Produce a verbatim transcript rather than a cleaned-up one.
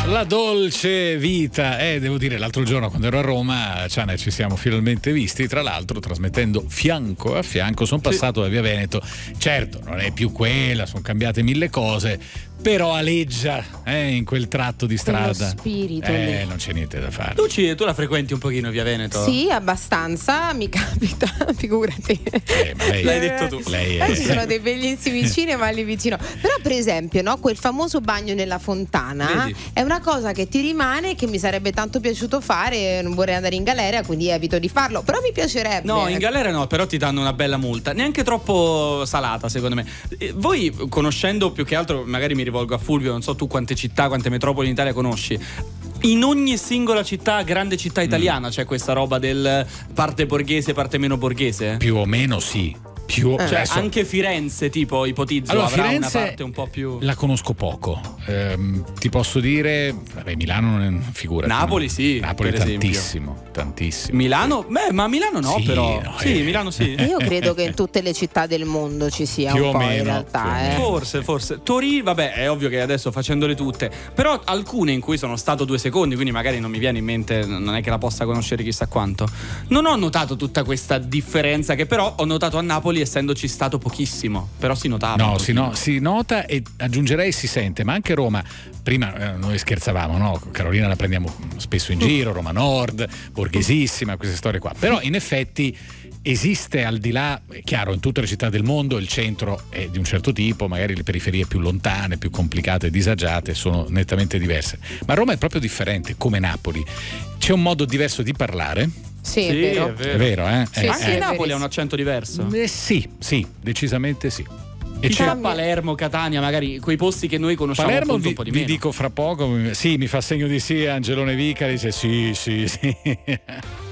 La dolce vita, eh, devo dire, l'altro giorno quando ero a Roma, Ciane, ci siamo finalmente visti, tra l'altro trasmettendo fianco a fianco, sono passato da Via Veneto, certo non è più quella, sono cambiate mille cose, però aleggia eh, in quel tratto di strada. Quello spirito eh, lì. non c'è niente da fare. Tu, ci, tu la frequenti un pochino Via Veneto? Sì, abbastanza, mi capita, figurati. Eh, ma lei, L'hai detto tu. Lei è... Eh, ci sono dei bellissimi cinema lì vicino. Però per esempio, no, quel famoso bagno nella fontana Vedi? è una cosa che ti rimane, che mi sarebbe tanto piaciuto fare. Non vorrei andare in galera, quindi evito di farlo, però mi piacerebbe. No, in galera no, però ti danno una bella multa, neanche troppo salata secondo me. Eh, Voi, conoscendo più che altro, magari mi rivolgo a Fulvio, non so tu quante città, quante metropoli in Italia conosci. In ogni singola città, grande città italiana, c'è questa roba del parte borghese, parte meno borghese? Più o meno sì. Più, Eh. Cioè, adesso- anche Firenze, tipo, ipotizzo, Allora, avrà Firenze una parte un po' più... la conosco poco. Ehm, ti posso dire, vabbè, Milano non è figura. Napoli sì, Napoli per esempio. tantissimo, tantissimo. Milano? Beh, ma Milano no, Sì, però. no, sì, eh. Milano sì. Io credo che in tutte le città del mondo ci sia Più un o po' meno, in più o realtà. meno. Eh. Forse, forse. Torino, vabbè, è ovvio che adesso facendole tutte, però alcune in cui sono stato due secondi, quindi magari non mi viene in mente, non è che la possa conoscere chissà quanto. Non ho notato tutta questa differenza, che però ho notato a Napoli essendoci stato pochissimo, però si notava. un No, si, pochino. no, si nota e aggiungerei si sente, ma anche Roma. Prima eh, noi scherzavamo, no? Carolina la prendiamo spesso in giro, Roma Nord, borghesissima, queste storie qua. Però in effetti esiste al di là, è chiaro, in tutte le città del mondo il centro è di un certo tipo, magari le periferie più lontane, più complicate, disagiate sono nettamente diverse. Ma Roma è proprio differente, come Napoli. C'è un modo diverso di parlare. Sì, Sì, è vero. è vero. È vero, eh? Sì, Eh, Anche sì, eh, è Napoli ha verissimo. un accento diverso. eh, sì, sì, decisamente sì. E Chissà c'è- Palermo, Catania, magari quei posti che noi conosciamo Palermo appunto vi, un po' di vi meno. dico fra poco, sì, mi fa segno di sì Angelone Vica, dice sì, sì, sì.